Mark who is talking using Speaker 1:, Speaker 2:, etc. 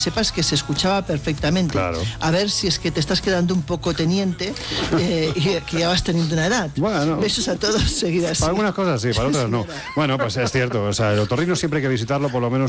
Speaker 1: sepas que se escuchaba perfectamente.
Speaker 2: Claro.
Speaker 1: A ver si es que te estás quedando un poco teniente y que ya vas teniendo una edad.
Speaker 2: Bueno.
Speaker 1: Besos a todos, seguidas.
Speaker 2: Para algunas cosas sí, para otras no. Bueno, pues es cierto. O sea, el otorrino siempre hay que visitarlo por lo menos